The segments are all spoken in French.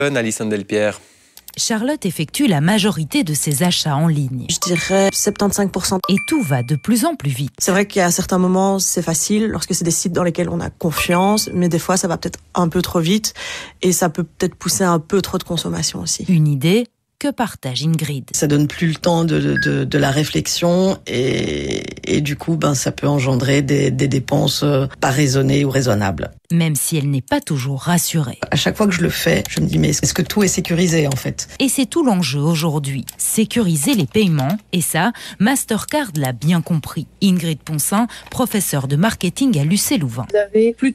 Alison Delpierre. Charlotte effectue la majorité de ses achats en ligne. Je dirais 75%. Et tout va de plus en plus vite. C'est vrai qu'à certains moments, c'est facile lorsque c'est des sites dans lesquels on a confiance, mais des fois, ça va peut-être un peu trop vite et ça peut peut-être pousser un peu trop de consommation aussi. Une idée que partage Ingrid. Ça donne plus le temps de la réflexion et du coup, ça peut engendrer des dépenses pas raisonnées ou raisonnables. Même si elle n'est pas toujours rassurée. À chaque fois que je le fais, je me dis mais est-ce que tout est sécurisé en fait ? Et c'est tout l'enjeu aujourd'hui, sécuriser les paiements. Et ça, Mastercard l'a bien compris. Ingrid Poncin, professeure de marketing à l'UC Louvain. Vous avez plus de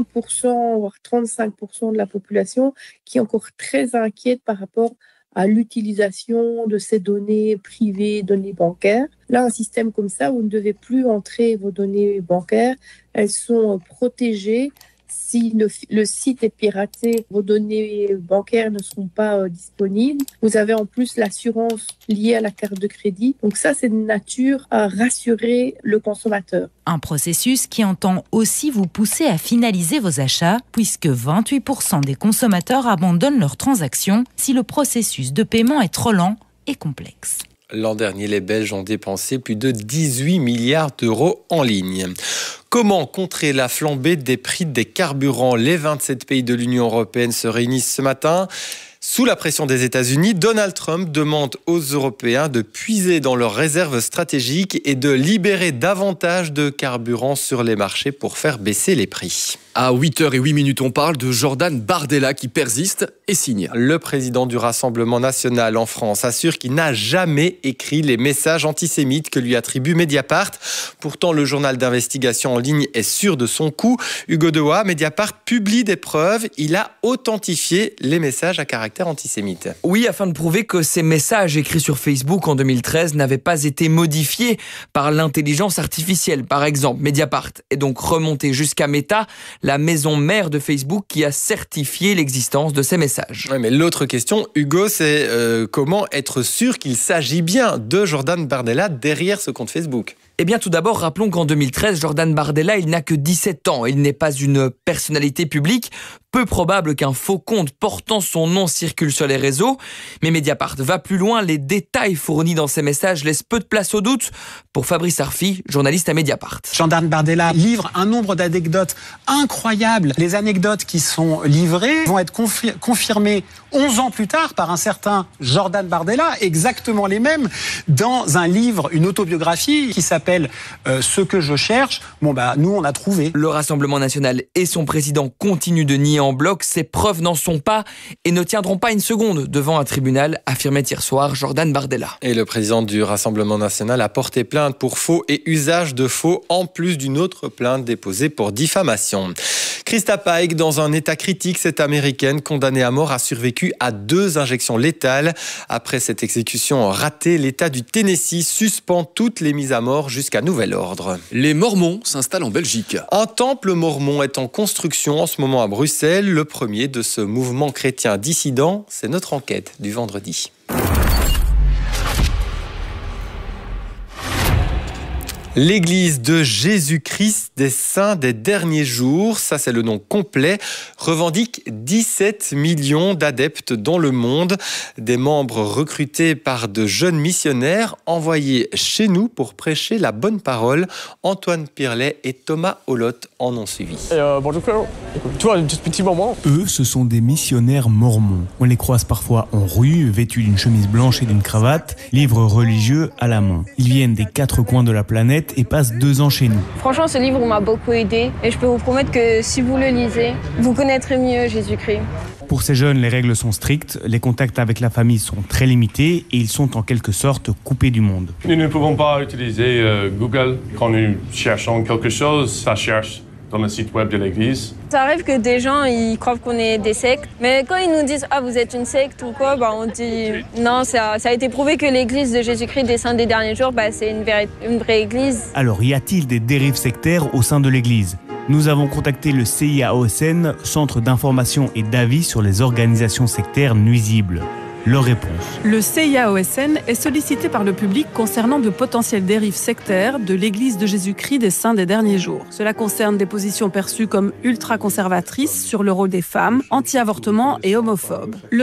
30%, voire 35% de la population qui est encore très inquiète par rapport à l'utilisation de ces données privées, données bancaires. Là, un système comme ça, vous ne devez plus entrer vos données bancaires. Elles sont protégées. Si le site est piraté, vos données bancaires ne seront pas disponibles. Vous avez en plus l'assurance liée à la carte de crédit. Donc ça, c'est de nature à rassurer le consommateur. Un processus qui entend aussi vous pousser à finaliser vos achats, puisque 28% des consommateurs abandonnent leurs transactions si le processus de paiement est trop lent et complexe. L'an dernier, les Belges ont dépensé plus de 18 milliards d'euros en ligne. Comment contrer la flambée des prix des carburants ? Les 27 pays de l'Union européenne se réunissent ce matin. Sous la pression des États-Unis, Donald Trump demande aux Européens de puiser dans leurs réserves stratégiques et de libérer davantage de carburant sur les marchés pour faire baisser les prix. À 8h08, on parle de Jordan Bardella qui persiste et signe. Le président du Rassemblement national en France assure qu'il n'a jamais écrit les messages antisémites que lui attribue Mediapart. Pourtant, le journal d'investigation en ligne est sûr de son coup. Hugo Dewa, Mediapart publie des preuves. Il a authentifié les messages à caractère antisémite. Oui, afin de prouver que ces messages écrits sur Facebook en 2013 n'avaient pas été modifiés par l'intelligence artificielle. Par exemple, Mediapart est donc remonté jusqu'à Meta, la maison mère de Facebook qui a certifié l'existence de ces messages. Ouais, mais l'autre question, Hugo, c'est comment être sûr qu'il s'agit bien de Jordan Bardella derrière ce compte Facebook ? Eh bien, tout d'abord, rappelons qu'en 2013, Jordan Bardella, il n'a que 17 ans. Il n'est pas une personnalité publique. Peu probable qu'un faux compte portant son nom circule sur les réseaux. Mais Mediapart va plus loin. Les détails fournis dans ces messages laissent peu de place au doute. Pour Fabrice Arfi, journaliste à Mediapart. Jordan Bardella livre un nombre d'anecdotes incroyables. Les anecdotes qui sont livrées vont être confirmées 11 ans plus tard par un certain Jordan Bardella, exactement les mêmes, dans un livre, une autobiographie qui s'appelle « Ce que je cherche ». Nous, on a trouvé. Le Rassemblement national et son président continuent de nier en bloc. Ces preuves n'en sont pas et ne tiendront pas une seconde devant un tribunal, affirmait hier soir Jordan Bardella. Et le président du Rassemblement national a porté plainte pour faux et usage de faux, en plus d'une autre plainte déposée pour diffamation. Krista Paik, dans un état critique, cette américaine condamnée à mort a survécu à 2 injections létales. Après cette exécution ratée, l'État du Tennessee suspend toutes les mises à mort jusqu'à nouvel ordre. Les Mormons s'installent en Belgique. Un temple mormon est en construction en ce moment à Bruxelles. Le premier de ce mouvement chrétien dissident, c'est notre enquête du vendredi. L'Église de Jésus-Christ des Saints des Derniers Jours, ça c'est le nom complet, revendique 17 millions d'adeptes dans le monde. Des membres recrutés par de jeunes missionnaires envoyés chez nous pour prêcher la bonne parole. Antoine Pirlet et Thomas Holotte en ont suivi. Bonjour frère, toi un petit moment. Eux, ce sont des missionnaires mormons. On les croise parfois en rue, vêtus d'une chemise blanche et d'une cravate, livres religieux à la main. Ils viennent des 4 coins de la planète et passe 2 ans chez nous. Franchement, ce livre m'a beaucoup aidé et je peux vous promettre que si vous le lisez, vous connaîtrez mieux Jésus-Christ. Pour ces jeunes, les règles sont strictes, les contacts avec la famille sont très limités et ils sont en quelque sorte coupés du monde. Nous ne pouvons pas utiliser Google quand nous cherchons quelque chose, ça cherche dans le site web de l'église. Ça arrive que des gens ils croient qu'on est des sectes, mais quand ils nous disent « Ah, vous êtes une secte ou quoi », on dit « Non, ça a été prouvé que l'église de Jésus-Christ des Saints des Derniers Jours, c'est une vraie église. » Alors, y a-t-il des dérives sectaires au sein de l'église ? Nous avons contacté le CIAOSN, Centre d'information et d'avis sur les organisations sectaires nuisibles. Leur réponse. Le CIAOSN est sollicité par le public concernant de potentielles dérives sectaires de l'Église de Jésus-Christ des Saints des derniers jours. Cela concerne des positions perçues comme ultra-conservatrices sur le rôle des femmes, anti-avortement et homophobes.